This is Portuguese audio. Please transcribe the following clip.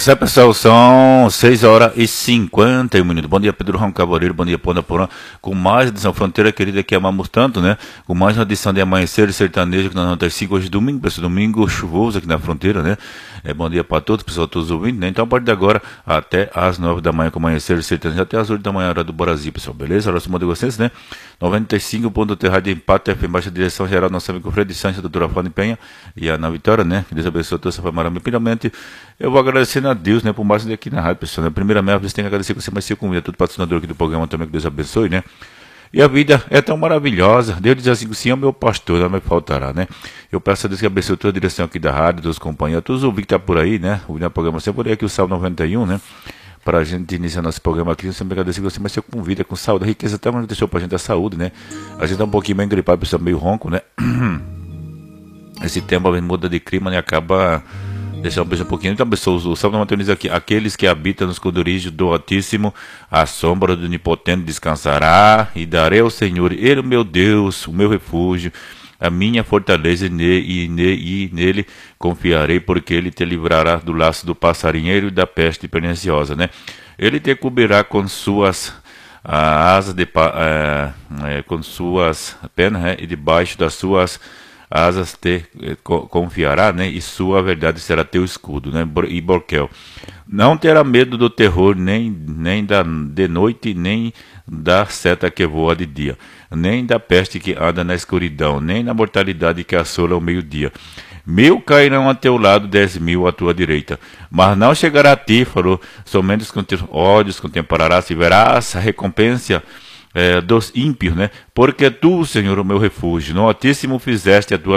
Certo, pessoal, são 6 horas e 51 minutos. Bom dia, Pedro Ramos Cavaleiro, bom dia, Ponta Porã, com mais edição Fronteira Querida que amamos tanto, né? Com mais uma edição de Amanhecer Sertanejo que nós vamos ter 5 hoje domingo, pessoal, domingo chuvoso aqui na fronteira, né? Bom dia para todos, pessoal, todos ouvindo, né? Então, a partir de agora, até às 9 da manhã com Amanhecer Sertanejo, até às 8 da manhã, hora do Brasil, pessoal, beleza? Hora de vocês, né? 95.1 Rádio Impacto, FM Baixa Direção Geral, nosso amigo Fred Sanches, doutora Fone Penha e a Ana Vitória, né? Que Deus abençoe toda essa família. Primeiramente, eu vou agradecendo a Deus, né, por mais um dia aqui na rádio, pessoal. Primeiramente, você tem que agradecer que você mais se convida, todo patrocinador aqui do programa também, que Deus abençoe, né? E a vida é tão maravilhosa. Deus diz assim: o Senhor é meu pastor, não me faltará, né? Eu peço a Deus que abençoe toda a direção aqui da rádio, dos companheiros, todos os ouvintes que estão por aí, né? Ouvindo o programa sempre, por aí aqui o Salmo 91, né? Para a gente iniciar nosso programa aqui, eu sempre agradeço que você mais se convida com saúde, a riqueza até mais deixou para a gente a saúde, né? A gente tá um pouquinho meio gripado, pessoal, meio ronco, né? Esse tempo muda de clima, né? Acaba deixando um pouquinho. Então, pessoal, o Salmo 91 diz aqui: aqueles que habitam nos esconderijos do Altíssimo, a sombra do Onipotente descansará, e darei ao Senhor, Ele o meu Deus, o meu refúgio, a minha fortaleza, e nele confiarei, porque Ele te livrará do laço do passarinheiro e da peste perniciosa, né? Ele te cobrirá com suas asas com suas penas, né? E debaixo das suas asas te confiará, né? E sua verdade será teu escudo, né? E Borquel. Não terá medo do terror, nem de noite, nem da seta que voa de dia, nem da peste que anda na escuridão, nem da mortalidade que assola ao meio-dia. 1000 cairão a teu lado, 10.000 à tua direita, mas não chegará a ti, falou, somente com teus olhos contemplarás e verás a recompensa dos ímpios, né? Porque tu, Senhor, o meu refúgio, no Altíssimo fizeste a tua